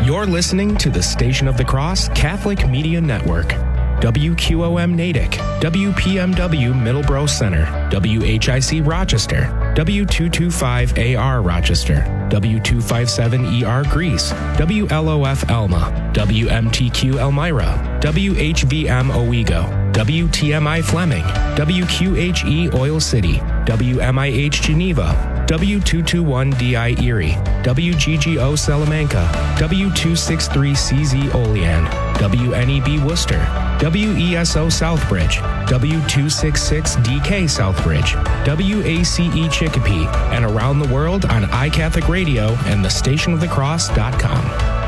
You're listening to the Station of the Cross Catholic Media Network. WQOM Natick, WPMW Middleborough Center, WHIC Rochester, W225AR Rochester, W257ER Greece, WLOF Elma, WMTQ Elmira, WHVM Owego, WTMI Fleming, WQHE Oil City, WMIH Geneva, W221DI Erie, WGGO Salamanca, W263CZ Olean, WNEB Worcester, WESO Southbridge, W266DK Southbridge, WACE Chicopee, and around the world on iCatholic Radio and thestationofthecross.com.